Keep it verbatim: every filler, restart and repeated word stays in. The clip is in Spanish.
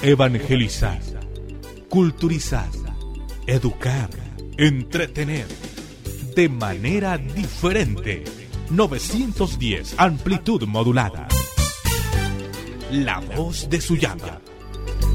Evangelizar, culturizar, educar, entretener, de manera diferente. novecientos diez, amplitud modulada. La voz de Suyana.